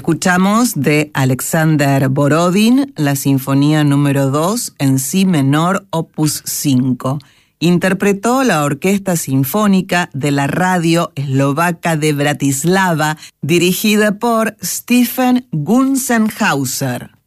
Escuchamos de Alexander Borodin la Sinfonía número 2 en Si menor, opus 5. Interpretó la Orquesta Sinfónica de la Radio Eslovaca de Bratislava, dirigida por Stefan Gunzenhauser.